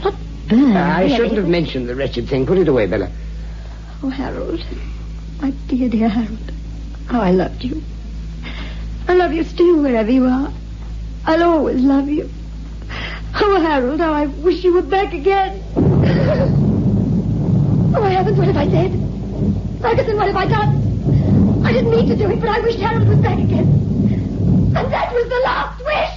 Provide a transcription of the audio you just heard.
What burn? I shouldn't have mentioned the wretched thing. Put it away, Bella. Oh, Harold. My dear, dear Harold. How I loved you. I love you still wherever you are. I'll always love you. Oh, Harold, how I wish you were back again. Oh, heavens, what have I said? Ferguson, what have I done? I didn't mean to do it, but I wished Harold was back again. And that was the last wish!